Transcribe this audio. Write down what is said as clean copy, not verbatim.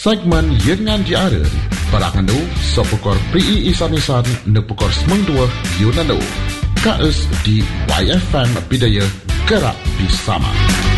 segmen Yengan Diara Parangandu Sopukor PI Isan-Isan Nepukor Semengdua Yunanu Kaes di YFM Bidaya Gerak Bersama.